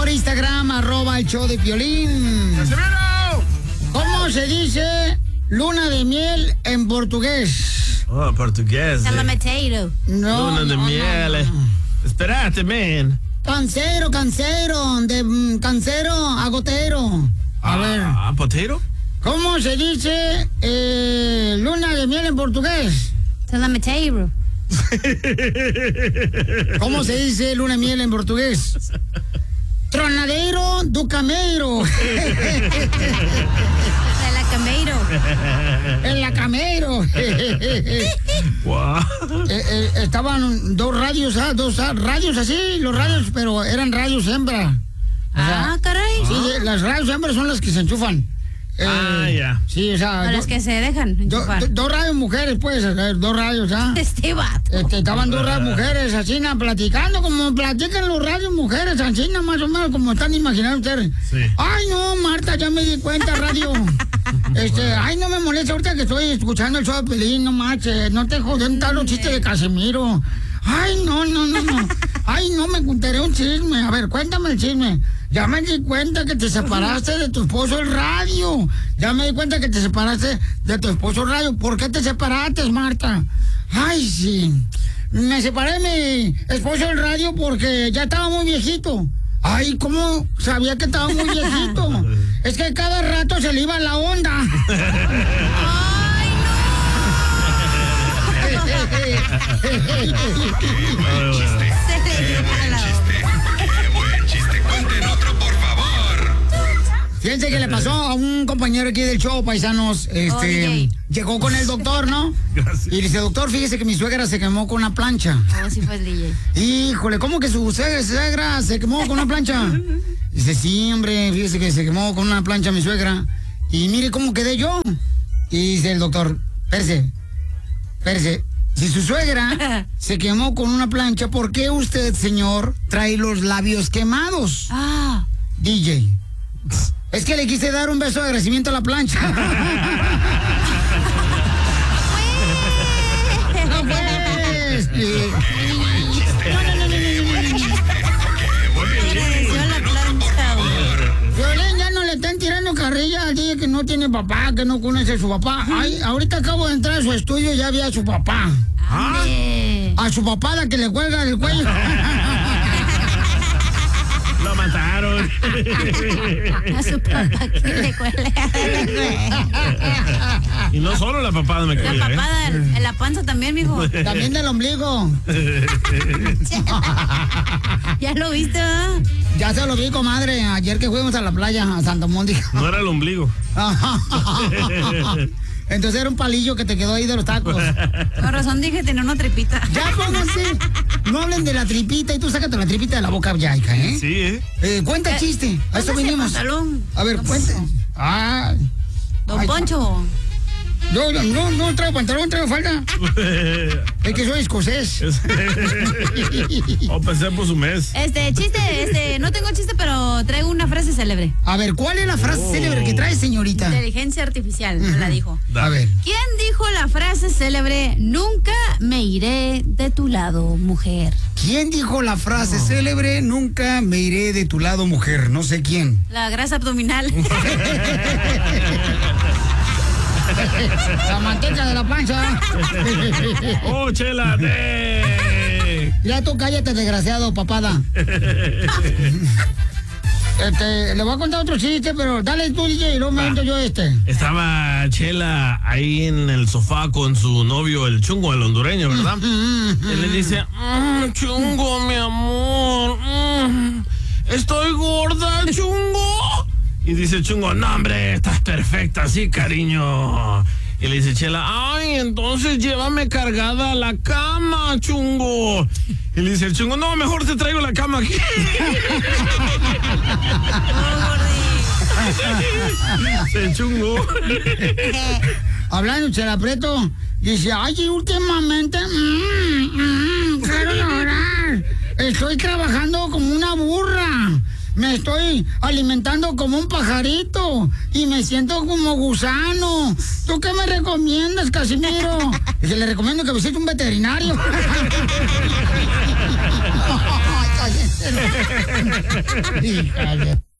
por Instagram, @el-show-de-Piolín. ¿Cómo se dice luna de miel en portugués? Oh, portugués. Calameteiro. No, Luna de miel. Espérate, man. Cancero, de cancero a gotero. A ver. ¿Potero? ¿Cómo se dice luna de miel en portugués? Calameteiro. ¿Cómo se dice luna de miel en portugués? Tronadeiro do Cameiro. En la Cameiro. Wow. Estaban dos radios así, los radios, pero eran radios hembra. Caray. Sí, las radios hembras son las que se enchufan. Ya. Sí, o sea. A las que se dejan enchufar. Dos radios mujeres, pues, dos radios, ¿ah? Este vato. Estaban dos radios mujeres, así, platicando, como platican los radios mujeres, así, más o menos, como están imaginando ustedes. Sí. Ay, no, Marta, ya me di cuenta, radio. Ay, no me molesta ahorita que estoy escuchando el show de Pelín, no marches, no te joden tal los chistes de Casimiro. Ay, no. Ay, no, me contaré un chisme. A ver, cuéntame el chisme. Ya me di cuenta que te separaste de tu esposo el radio. Ya me di cuenta que te separaste de tu esposo el radio. ¿Por qué te separaste, Marta? Ay, sí. Me separé de mi esposo el radio porque ya estaba muy viejito. Ay, ¿cómo sabía que estaba muy viejito? Es que cada rato se le iba la onda. ¡Ay, no! ¡Qué buen chiste! ¡Cuenten otro, por favor! Fíjense que le pasó a un compañero aquí del show, paisanos. Llegó con el doctor, ¿no? Gracias. Y dice, doctor, fíjese que mi suegra se quemó con una plancha. Sí fue el DJ. Híjole, ¿cómo que su suegra se quemó con una plancha? Dice, sí, hombre, fíjese que se quemó con una plancha mi suegra. Y mire cómo quedé yo. Y dice el doctor, espérese. Si su suegra se quemó con una plancha, ¿por qué usted, señor, trae los labios quemados? DJ. Es que le quise dar un beso de agradecimiento a la plancha. ¡No, pues! ¡Qué buen chiste! Violín, ya no le están tirando carrilla al día que no tiene papá, que no conoce a su papá. Ay, ahorita acabo de entrar a su estudio y ya vi a su papá. A su papá, la que le cuelga del cuello. Lo mataron. A su papá que le cuelga. Y no solo la papada me quería. La papada en la panza también, mijo. También del ombligo. ¿Ya lo viste, ¿verdad? Ya se lo vi, comadre. Ayer que fuimos a la playa, a Santa Mónica. No era el ombligo. Entonces era un palillo que te quedó ahí de los tacos. Con razón dije tener una tripita. Ya pónganse. No hablen de la tripita y tú sácate la tripita de la boca ya, hija, ¿eh? Sí, Cuenta chiste. A eso vinimos. Pantalón. A ver, cuente. Don Poncho. Yo no traigo pantalón, traigo falda. Es que soy escocés. Pensé por su mes. Chiste, no tengo chiste, pero traigo una frase célebre. A ver, ¿cuál es la frase célebre que trae, señorita? Inteligencia artificial, me la dijo. A ver. ¿Quién dijo la frase célebre, nunca me iré de tu lado, mujer? ¿Quién dijo la frase célebre, nunca me iré de tu lado, mujer? No sé quién. La grasa abdominal. La manteca de la panza. ¡Oh, Chela! Ya tú cállate, desgraciado, papada. Le voy a contar otro chiste, pero dale tú, DJ, y luego me meto yo Estaba Chela ahí en el sofá con su novio, el Chungo, el hondureño, ¿verdad? Él le dice, Chungo, mi amor, estoy gorda, Chungo. Y dice Chungo, no, hombre, estás perfecta, sí, cariño. Y le dice Chela, ay, entonces llévame cargada a la cama, Chungo. Y le dice el Chungo, no, mejor te traigo la cama aquí. El Chungo. Hablando Chela Prieto, dice, ay, últimamente, quiero llorar. Estoy trabajando como una burra. Me estoy alimentando como un pajarito y me siento como gusano. ¿Tú qué me recomiendas, Casimiro? Dice, le recomiendo que visite un veterinario. Híjale.